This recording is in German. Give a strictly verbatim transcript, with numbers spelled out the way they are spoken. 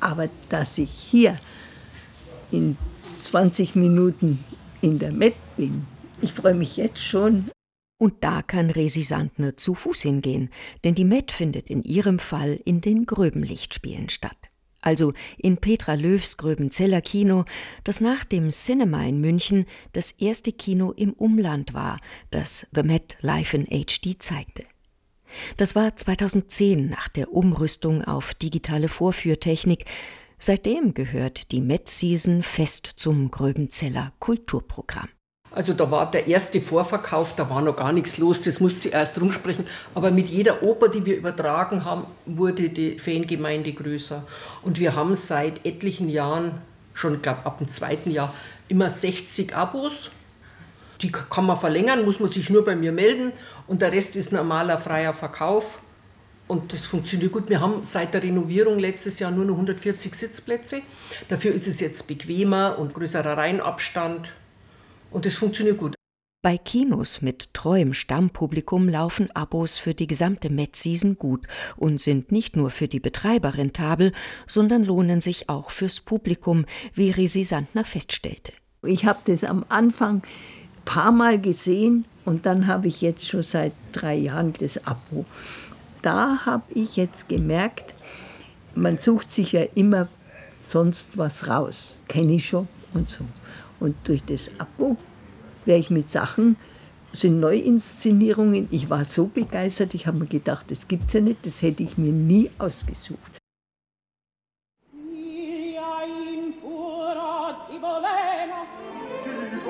Aber dass ich hier in zwanzig Minuten in der Met bin, ich freue mich jetzt schon. Und da kann Resi Sandner zu Fuß hingehen, denn die Met findet in ihrem Fall in den Gröbenlichtspielen statt. Also in Petra Löws Gröbenzeller Kino, das nach dem Cinema in München das erste Kino im Umland war, das The Met live in H D zeigte. Das war zweitausendzehn nach der Umrüstung auf digitale Vorführtechnik. Seitdem gehört die Met-Season fest zum Gröbenzeller Kulturprogramm. Also da war der erste Vorverkauf, da war noch gar nichts los, das musste sie erst rumsprechen. Aber mit jeder Oper, die wir übertragen haben, wurde die Fangemeinde größer. Und wir haben seit etlichen Jahren, schon ich glaube ab dem zweiten Jahr, immer sechzig Abos. Die kann man verlängern, muss man sich nur bei mir melden. Und der Rest ist normaler freier Verkauf. Und das funktioniert gut. Wir haben seit der Renovierung letztes Jahr nur noch hundertvierzig Sitzplätze. Dafür ist es jetzt bequemer und größerer Reihenabstand. Und das funktioniert gut. Bei Kinos mit treuem Stammpublikum laufen Abos für die gesamte Met-Season gut und sind nicht nur für die Betreiber rentabel, sondern lohnen sich auch fürs Publikum, wie Resi Sandner feststellte. Ich habe das am Anfang ein paar Mal gesehen und dann habe ich jetzt schon seit drei Jahren das Abo. Da habe ich jetzt gemerkt, man sucht sich ja immer sonst was raus, kenne ich schon und so. Und durch das Abo wäre ich mit Sachen, sind Neuinszenierungen, ich war so begeistert, ich habe mir gedacht, das gibt's ja nicht, das hätte ich mir nie ausgesucht.